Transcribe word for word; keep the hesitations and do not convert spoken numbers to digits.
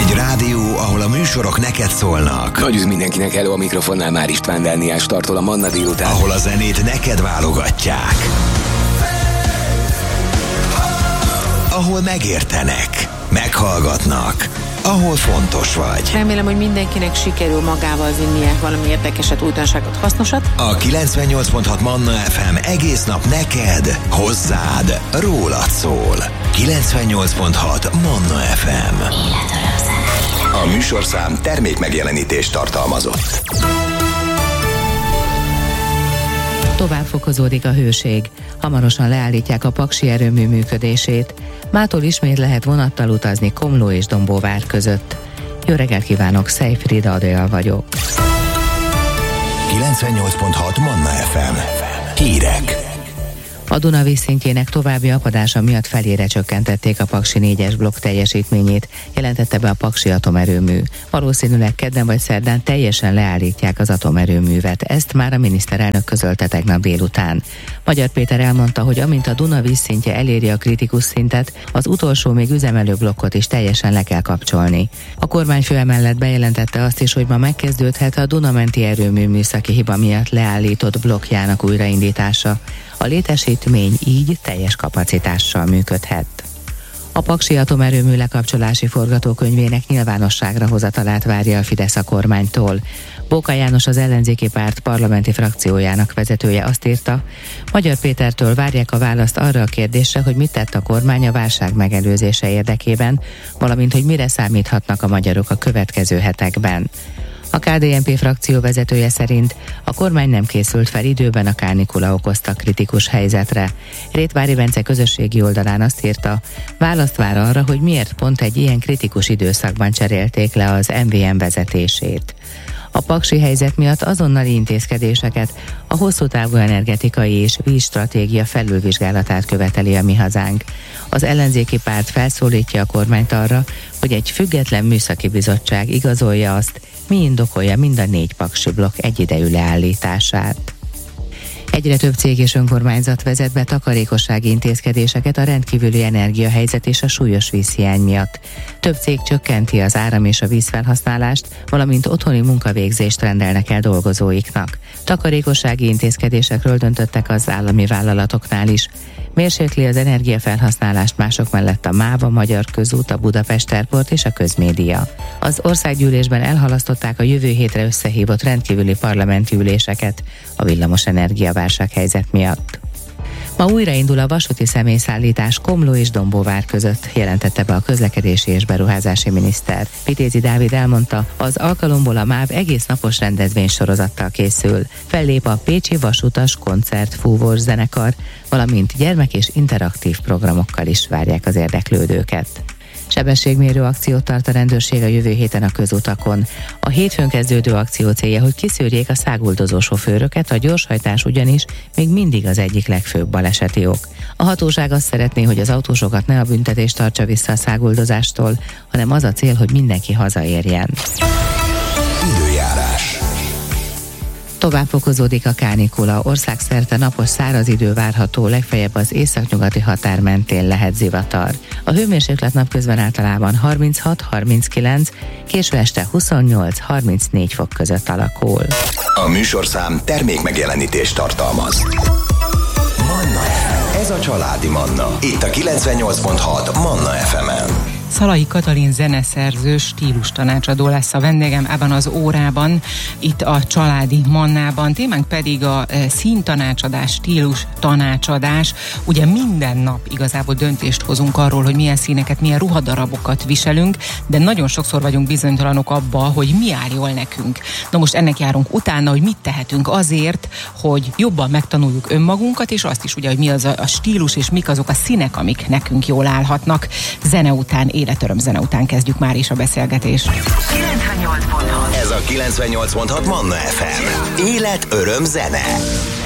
Egy rádió, ahol a műsorok neked szólnak. Nagy üz mindenkinek, hello, a mikrofonnál már István Dániel startol a Manna délután. Ahol a zenét neked válogatják. Ahol megértenek, meghallgatnak, ahol fontos vagy. Remélem, hogy mindenkinek sikerül magával vinnie valami érdekeset, újdonságot, hasznosat. A kilencvennyolc pont hat Manna ef em egész nap neked, hozzád, rólad szól. kilencvennyolc pont hat Manna ef em. A műsorszám termék megjelenítést tartalmazott. Tovább fokozódik a hőség. Hamarosan leállítják a paksi erőmű működését. Mától ismét lehet vonattal utazni Komló és Dombóvár között. Jó reggelt kívánok, Szejfrida Adél vagyok. kilencvennyolc pont hat Manna ef em. Hírek. A Duna vízszintjének további apadása miatt felére csökkentették a Paksi négyes blokk teljesítményét, jelentette be a Paksi atomerőmű. Valószínűleg kedden vagy szerdán teljesen leállítják az atomerőművet, ezt már a miniszterelnök közölte tegnap délután. Magyar Péter elmondta, hogy amint a Duna vízszintje eléri a kritikus szintet, az utolsó még üzemelő blokkot is teljesen le kell kapcsolni. A kormányfő emellett bejelentette azt is, hogy ma megkezdődhet a Dunamenti erőmű műszaki hiba miatt leállított blokkjának újraindítása. A létesítmény így teljes kapacitással működhet. A Paksi atomerőmű lekapcsolási forgatókönyvének nyilvánosságra hozatalát várja a Fidesz a kormánytól. Bóka János, az ellenzéki párt parlamenti frakciójának vezetője azt írta, Magyar Pétertől várják a választ arra a kérdésre, hogy mit tett a kormány a válság megelőzése érdekében, valamint hogy mire számíthatnak a magyarok a következő hetekben. A ká dé en pé frakció vezetője szerint a kormány nem készült fel időben a kánikula okozta kritikus helyzetre. Rétvári Bence közösségi oldalán azt írta, választ vár arra, hogy miért pont egy ilyen kritikus időszakban cserélték le az em vé em vezetését. A paksi helyzet miatt azonnali intézkedéseket, a hosszú távú energetikai és vízstratégia felülvizsgálatát követeli a Mi Hazánk. Az ellenzéki párt felszólítja a kormányt arra, hogy egy független műszaki bizottság igazolja azt, mi indokolja mind a négy paksi blokk egyidejű leállítását. Egyre több cég és önkormányzat vezet be takarékossági intézkedéseket a rendkívüli energiahelyzet és a súlyos vízhiány miatt. Több cég csökkenti az áram és a vízfelhasználást, valamint otthoni munkavégzést rendelnek el dolgozóiknak. Takarékossági intézkedésekről döntöttek az állami vállalatoknál is. Mérsékli az energiafelhasználást mások mellett a MÁV, a Magyar Közút, a Budapest Airport és a Közmédia. Az országgyűlésben elhalasztották a jövő hétre összehívott rendkívüli parlamenti üléseket a villamos energiaválsághelyzet miatt. Ma újraindul a vasúti személyszállítás Komló és Dombóvár között, jelentette be a közlekedési és beruházási miniszter. Vitézi Dávid elmondta, az alkalomból a MÁV egész napos rendezvénysorozattal készül. Fellép a Pécsi Vasutas Koncert Fúvós zenekar, valamint gyermek- és interaktív programokkal is várják az érdeklődőket. Sebességmérő akciót tart a rendőrség a jövő héten a közutakon. A hétfőn kezdődő akció célja, hogy kiszűrjék a száguldozó sofőröket, a gyorshajtás ugyanis még mindig az egyik legfőbb baleseti ok. A hatóság azt szeretné, hogy az autósokat ne a büntetés tartsa vissza a száguldozástól, hanem az a cél, hogy mindenki hazaérjen. Időjárás. Tovább fokozódik a kánikula, országszerte napos száraz idő várható, legfeljebb az északnyugati határ mentén lehet zivatar. A hőmérséklet napközben általában harminchat harminckilenc, késő este huszonnyolc harmincnégy fok között alakul. A műsorszám termék megjelenítést tartalmaz. Manna ef em. Ez a családi Manna. Itt a kilencvennyolc pont hat Manna ef em-en. Szalai Katalin zeneszerző, stílus tanácsadó lesz a vendégem ebben az órában, itt a családi Mannában. Témánk pedig a színtanácsadás, stílus tanácsadás. Ugye minden nap igazából döntést hozunk arról, hogy milyen színeket, milyen ruhadarabokat viselünk, de nagyon sokszor vagyunk bizonytalanok abba, hogy mi áll jól nekünk. Na most ennek járunk utána, hogy mit tehetünk azért, hogy jobban megtanuljuk önmagunkat, és azt is ugye, hogy mi az a stílus, és mik azok a színek, amik nekünk jól állhatnak. Zene után, életöröm zene után kezdjük már is a beszélgetést. kilencvennyolc pont hat Ez a kilencvennyolc pont hat Manna ef em. Élet, öröm, zene.